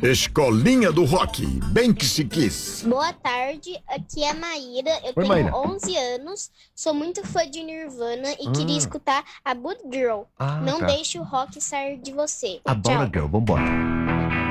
Escolinha do Rock, bem que se quis. Boa tarde, aqui é a Maíra, eu tenho Maíra. 11 anos, sou muito fã de Nirvana e queria escutar a Good Girl. Não tá. deixe o rock sair de você. A Bora Tchau. Girl, vambora.